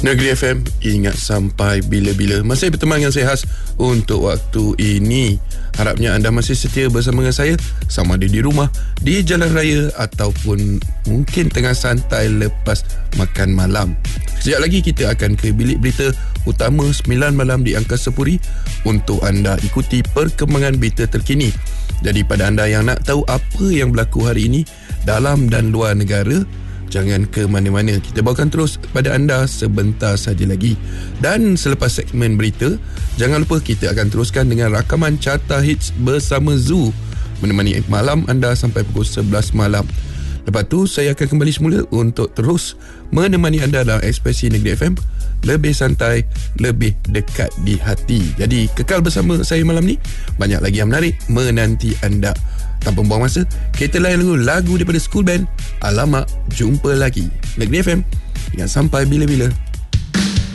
Negeri FM, ingat sampai bila-bila. Masih berteman dengan saya Has untuk waktu ini. Harapnya anda masih setia bersama dengan saya, sama ada di rumah, di jalan raya ataupun mungkin tengah santai lepas makan malam. Sekejap lagi kita akan ke bilik berita utama 9 malam di Angkasa Puri untuk anda ikuti perkembangan berita terkini. Jadi pada anda yang nak tahu apa yang berlaku hari ini dalam dan luar negara, jangan ke mana-mana. Kita bawakan terus pada anda sebentar saja lagi. Dan selepas segmen berita, jangan lupa kita akan teruskan dengan rakaman Carta Hits bersama Zoo, menemani malam anda sampai pukul 11 malam. Lepas tu saya akan kembali semula untuk terus menemani anda dalam Ekspresi Negeri FM, lebih santai, lebih dekat di hati. Jadi kekal bersama saya malam ni. Banyak lagi yang menarik menanti anda. Tanpa buang masa, kita layan lagu daripada School Band, Alamak Jumpa Lagi. Negeri FM, ingat sampai bila-bila.